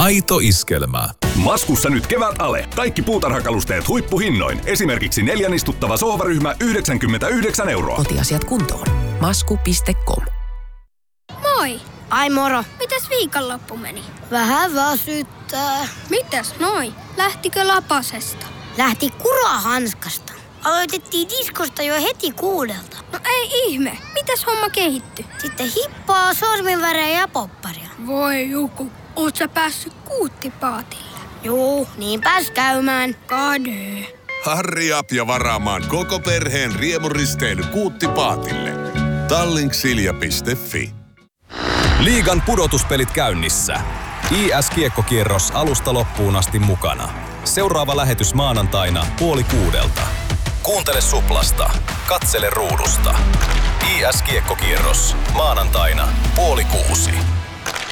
Aito iskelmä. Maskussa nyt kevät ale. Kaikki puutarhakalusteet huippuhinnoin. Esimerkiksi 4 istuttava sohvaryhmä 99 €. Kotiasiat kuntoon. Masku.com. Moi! Ai moro. Mitäs viikonloppu meni? Vähän väsyttää. Mitäs noi? Lähtikö lapasesta? Lähti kurahanskasta. Aloitettiin diskosta jo heti 6. No ei ihme. Mitäs homma kehittyi? Sitten hippaa, sorminvärejä ja popparia. Voi joku. Oot sä päässyt kuuttipaatille? Juu, niin pääs käymään. Kade. Hurry up ja varaamaan koko perheen riemuristeily Kuuttipaatille. Tallink.silja.fi. Liigan pudotuspelit käynnissä. IS-kiekkokierros alusta loppuun asti mukana. Seuraava lähetys maanantaina 5:30. Kuuntele Suplasta. Katsele ruudusta. IS-kiekkokierros maanantaina 5:30.